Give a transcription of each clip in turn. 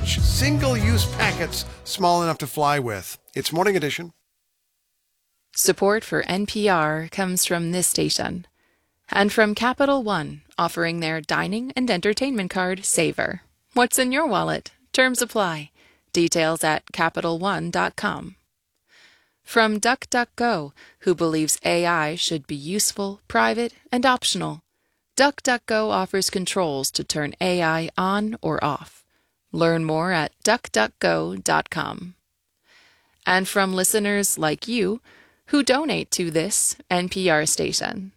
catch single-use packets small enough to fly with. It's Morning Edition. Support for NPR comes from this station and from Capital One, offering their dining and entertainment card, Savor. What's in your wallet? Terms apply. Details at CapitalOne.com. From DuckDuckGo, who believes AI should be useful, private, and optional. DuckDuckGo offers controls to turn AI on or off. Learn more at DuckDuckGo.com. And from listeners like you, who donate to this NPR station.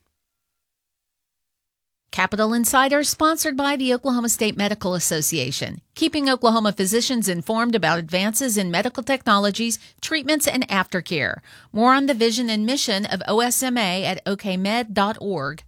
Capital Insider, sponsored by the Oklahoma State Medical Association, keeping Oklahoma physicians informed about advances in medical technologies, treatments, and aftercare. More on the vision and mission of OSMA at okmed.org.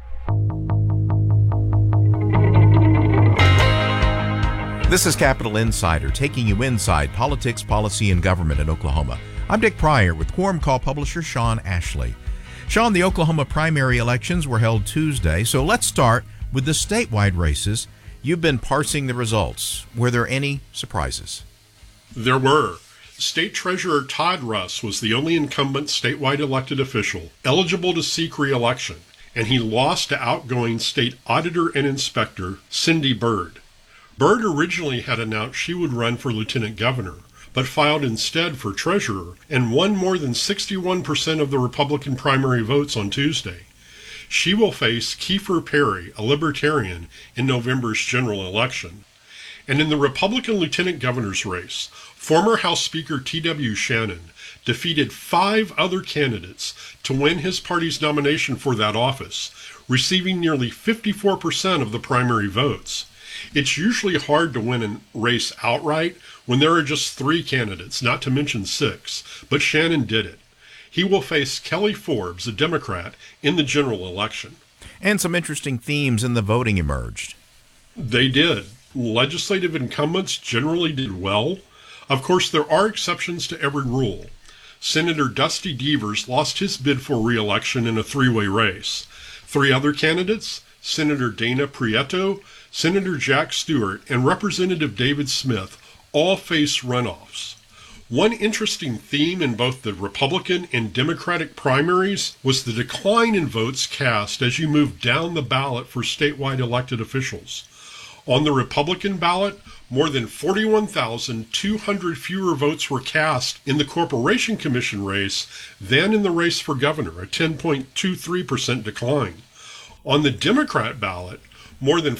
This is Capital Insider, taking you inside politics, policy, and government in Oklahoma. I'm Dick Pryor with Quorum Call publisher Sean Ashley. Sean, the Oklahoma primary elections were held Tuesday, so let's start with the statewide races. You've been parsing the results. Were there any surprises? There were. State Treasurer Todd Russ was the only incumbent statewide elected official eligible to seek re-election, and he lost to outgoing state auditor and inspector Cindy Byrd. Byrd originally had announced she would run for lieutenant governor, but filed instead for treasurer and won more than 61% of the Republican primary votes on Tuesday. She will face Kiefer Perry, a libertarian, in November's general election. And in the Republican lieutenant governor's race, former House Speaker T.W. Shannon defeated 5 other candidates to win his party's nomination for that office, receiving nearly 54% of the primary votes. It's usually hard to win a race outright when there are just 3 candidates, not to mention 6, but Shannon did it. He will face Kelly Forbes, a Democrat, in the general election. And some interesting themes in the voting emerged. They did. Legislative incumbents generally did well. Of course, there are exceptions to every rule. Senator Dusty Devers lost his bid for re-election in a 3-way race. 3 other candidates, Senator Dana Prieto, Senator Jack Stewart, and Representative David Smith, all face runoffs. One interesting theme in both the Republican and Democratic primaries was the decline in votes cast as you moved down the ballot for statewide elected officials. On the Republican ballot, more than 41,200 fewer votes were cast in the Corporation Commission race than in the race for governor, a 10.23% decline. On the Democrat ballot, more than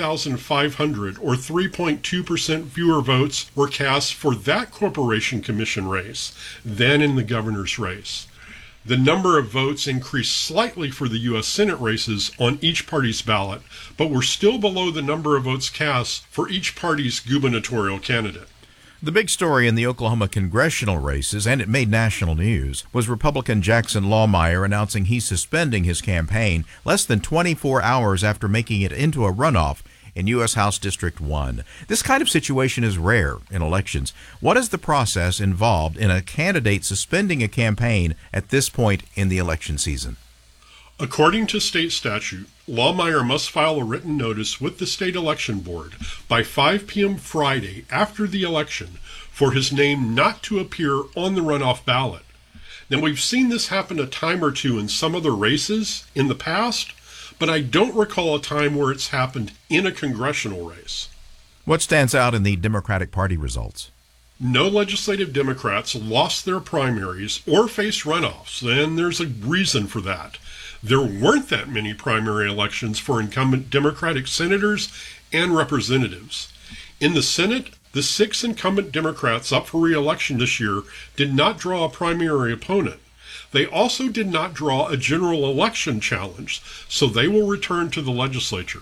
5,500 or 3.2% fewer votes were cast for that Corporation Commission race than in the governor's race. The number of votes increased slightly for the U.S. Senate races on each party's ballot, but were still below the number of votes cast for each party's gubernatorial candidate. The big story in the Oklahoma congressional races, and it made national news, was Republican Jackson Lohmeyer announcing he's suspending his campaign less than 24 hours after making it into a runoff in U.S. House District 1. This kind of situation is rare in elections. What is the process involved in a candidate suspending a campaign at this point in the election season? According to state statute, Lohmeyer must file a written notice with the state election board by 5 p.m. Friday after the election for his name not to appear on the runoff ballot. Now, we've seen this happen a time or two in some other races in the past, but I don't recall a time where it's happened in a congressional race. What stands out in the Democratic Party results? No legislative Democrats lost their primaries or faced runoffs, and there's a reason for that. There weren't that many primary elections for incumbent Democratic senators and representatives. In the Senate, the 6 incumbent Democrats up for re-election this year did not draw a primary opponent. They also did not draw a general election challenge, so they will return to the legislature.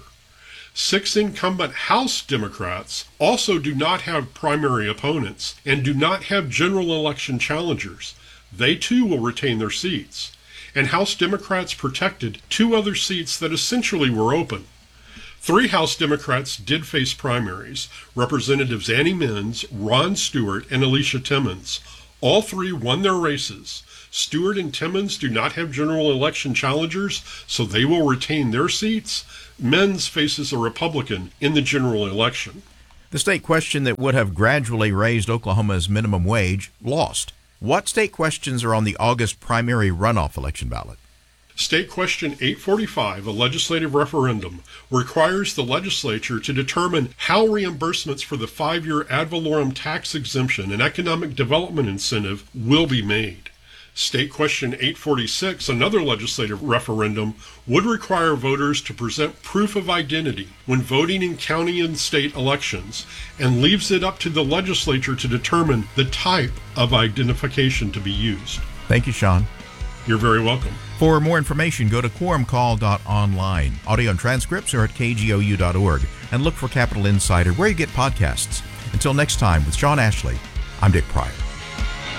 6 incumbent House Democrats also do not have primary opponents and do not have general election challengers. They too will retain their seats. And House Democrats protected 2 other seats that essentially were open. 3 House Democrats did face primaries, Representatives Annie Menz, Ron Stewart, and Alicia Timmons. All 3 won their races. Stewart and Timmons do not have general election challengers, so they will retain their seats. Menz faces a Republican in the general election. The state question that would have gradually raised Oklahoma's minimum wage lost. What state questions are on the August primary runoff election ballot? State Question 845, a legislative referendum, requires the legislature to determine how reimbursements for the 5-year ad valorem tax exemption and economic development incentive will be made. State Question 846, another legislative referendum, would require voters to present proof of identity when voting in county and state elections, and leaves it up to the legislature to determine the type of identification to be used. Thank you, Sean. You're very welcome. For more information, go to quorumcall.online. Audio and transcripts are at kgou.org. And look for Capital Insider where you get podcasts. Until next time, with Sean Ashley, I'm Dick Pryor.